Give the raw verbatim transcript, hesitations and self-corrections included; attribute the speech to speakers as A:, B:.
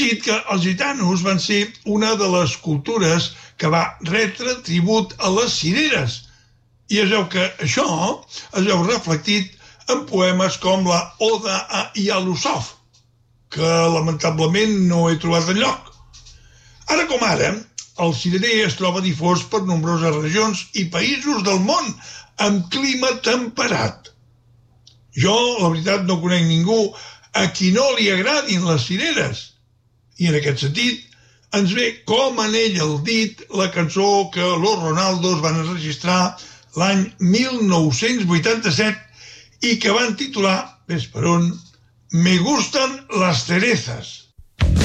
A: dit que els gitanos van ser una de les cultures que va retre tribut a les cireres, i es veu que això es veu reflectit en poemes com la Oda a Ialúsof, que lamentablement no he trobat enlloc. Ara com ara, el cirerer es troba difós per nombroses regions i països del món amb clima temperat. Jo, la veritat, no conec ningú a qui no li agradin les cireres. I en aquest sentit, ens ve com anell al dit la cançó que los Ronaldos van enregistrar l'any mil nou-cents vuitanta-set i que van titular, ves per on, Me gustan las cerezas.